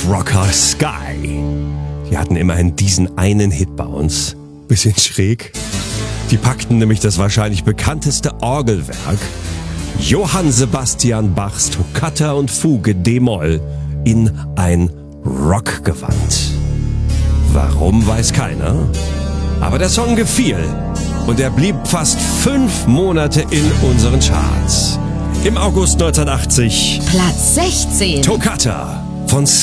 Rocker Sky. Die hatten immerhin diesen einen Hit bei uns. Bisschen schräg. Die packten nämlich das wahrscheinlich bekannteste Orgelwerk, Johann Sebastian Bachs Toccata und Fuge d-Moll, in ein Rockgewand. Warum, weiß keiner. Aber der Song gefiel und er blieb fast 5 Monate in unseren Charts. Im August 1980 Platz 16. Toccata von